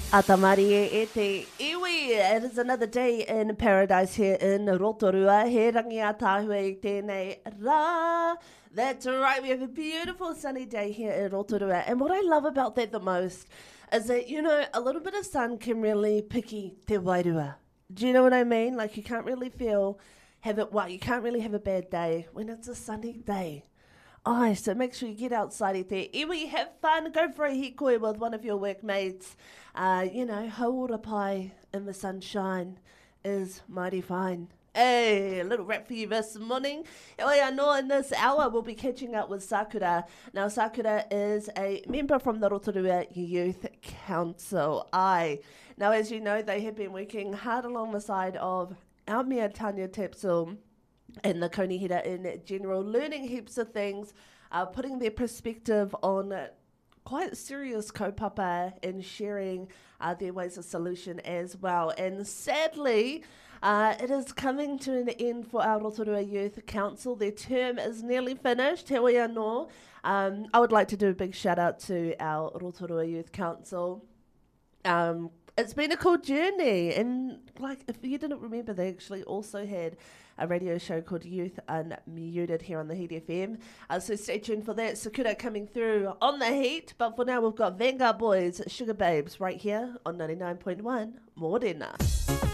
Atamari e te iwi. It is another day in paradise here in Rotorua. He rangi a tāhua i tēnei rā. That's right, we have a beautiful sunny day here in Rotorua. And what I love about that the most is that, a little bit of sun can really piki te wairua. Do you know what I mean? Like you can't really you can't really have a bad day when it's a sunny day. Oh, so make sure you get outside it there. Iwi, have fun. Go for a hikoi with one of your workmates. Haura pai in the sunshine is mighty fine. Hey, a little rap for you this morning. I know in this hour we'll be catching up with Sakura. Now, Sakura is a member from the Rotorua Youth Council. Now, as you know, they have been working hard along the side of our Mea Tanya Tapsil and the Konihira in general, learning heaps of things, putting their perspective on quite serious kaupapa and sharing their ways of solution as well. And sadly, it is coming to an end for our Rotorua Youth Council. Their term is nearly finished. He wai anō. I would like to do a big shout out to our Rotorua Youth Council. It's been a cool journey, and if you didn't remember, they actually also had a radio show called Youth Unmuted here on the Heat FM. So stay tuned for that. Sakura coming through on the Heat, but for now we've got Vanguard Boys, Sugar Babes right here on 99.1 Morena.